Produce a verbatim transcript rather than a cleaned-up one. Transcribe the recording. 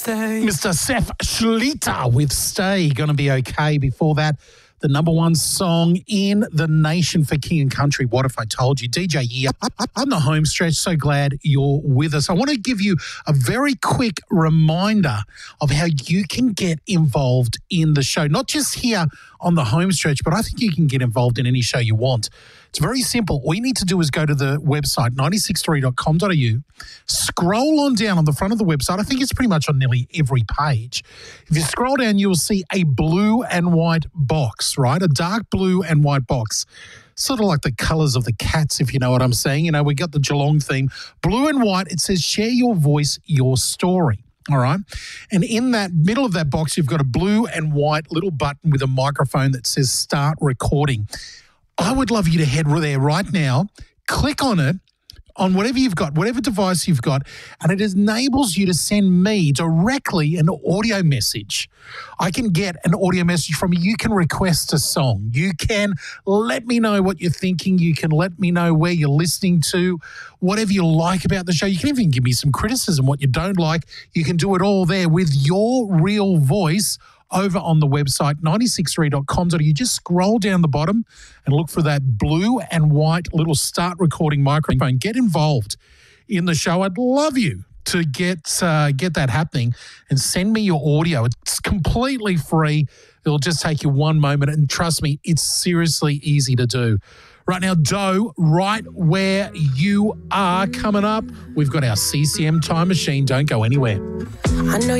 stay. Mister Seth Schlitter with Stay, Gonna Be Okay. Before that, the number one song in the nation for King and Country, What If I Told You? D J here on the home stretch. So glad you're with us. I want to give you a very quick reminder of how you can get involved in the show, not just here on the home stretch, but I think you can get involved in any show you want. It's very simple. All you need to do is go to the website, nine six three dot com dot a u, scroll on down on the front of the website. I think it's pretty much on nearly every page. If you scroll down, you will see a blue and white box, right? A dark blue and white box. Sort of like the colours of the cats, if you know what I'm saying. You know, we got the Geelong theme. Blue and white, it says share your voice, your story. All right. And in that middle of that box, you've got a blue and white little button with a microphone that says start recording. I would love you to head there right now, click on it, on whatever you've got, whatever device you've got, and it enables you to send me directly an audio message. I can get an audio message from you. You can request a song. You can let me know what you're thinking. You can let me know where you're listening to, whatever you like about the show. You can even give me some criticism, what you don't like. You can do it all there with your real voice over on the website, nine six three dot com dot a u. Just scroll down the bottom and look for that blue and white little start recording microphone. Get involved in the show. I'd love you to get uh, get that happening and send me your audio. It's completely free. It'll just take you one moment, and trust me, it's seriously easy to do. Right now, Doe, right where you are coming up, we've got our C C M time machine. Don't go anywhere. I know